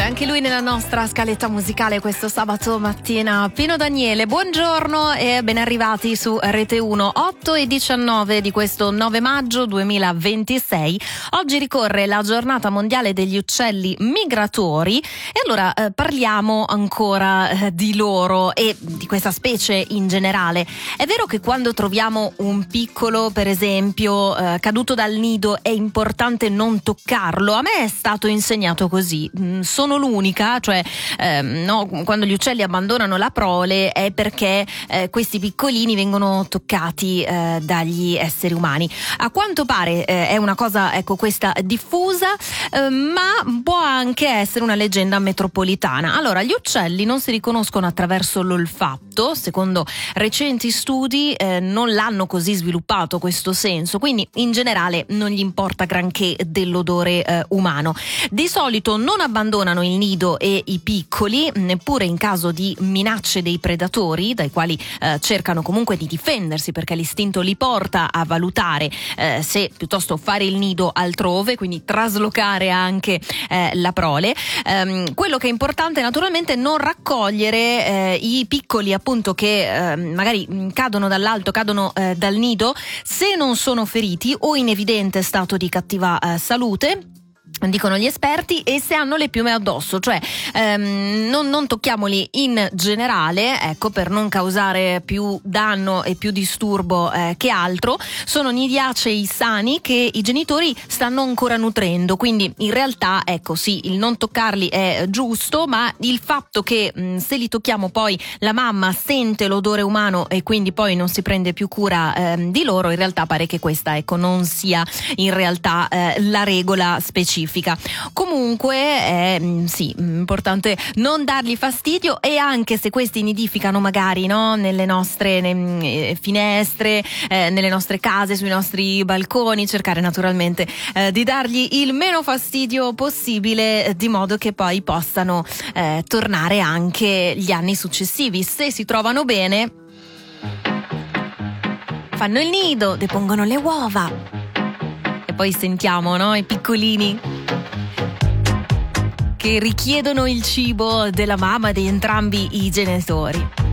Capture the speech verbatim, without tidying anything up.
anche lui nella nostra scaletta musicale questo sabato mattina. Pino Daniele, buongiorno e ben arrivati su Rete uno. otto e diciannove di questo nove maggio duemilaventisei. Oggi ricorre la giornata mondiale degli uccelli migratori e allora eh, parliamo ancora eh, di loro e di questa specie in generale. È vero che quando troviamo un piccolo, per esempio, eh, caduto dal nido è importante non toccarlo? A me è stato insegnato così. Sono l'unica, cioè ehm, no, quando gli uccelli abbandonano la prole è perché eh, questi piccolini vengono toccati eh, dagli esseri umani. A quanto pare eh, è una cosa, ecco, questa diffusa, eh, ma può anche essere una leggenda metropolitana. Allora, gli uccelli non si riconoscono attraverso l'olfatto, secondo recenti studi eh, non l'hanno così sviluppato questo senso, quindi in generale non gli importa granché dell'odore eh, umano. Di solito non abbandonano il nido e i piccoli, neppure in caso di minacce dei predatori, dai quali eh, cercano comunque di difendersi, perché l'istinto li porta a valutare eh, se piuttosto fare il nido altrove, quindi traslocare anche eh, la prole. Ehm, quello che è importante naturalmente è non raccogliere eh, i piccoli, appunto, che eh, magari cadono dall'alto, cadono eh, dal nido, se non sono feriti o in evidente stato di cattiva eh, salute, dicono gli esperti, e se hanno le piume addosso, cioè ehm, non, non tocchiamoli in generale, ecco, per non causare più danno e più disturbo eh, che altro. Sono nidiacei sani che i genitori stanno ancora nutrendo, quindi in realtà, ecco, sì, il non toccarli è giusto, ma il fatto che mh, se li tocchiamo poi la mamma sente l'odore umano e quindi poi non si prende più cura ehm, di loro, in realtà pare che questa, ecco, non sia in realtà eh, la regola specifica. Comunque è sì, importante non dargli fastidio, e anche se questi nidificano magari, no, nelle nostre ne, finestre, eh, nelle nostre case, sui nostri balconi, cercare naturalmente eh, di dargli il meno fastidio possibile, di modo che poi possano eh, tornare anche gli anni successivi. Se si trovano bene, fanno il nido, depongono le uova e poi sentiamo, no, i piccolini che richiedono il cibo della mamma di entrambi i genitori.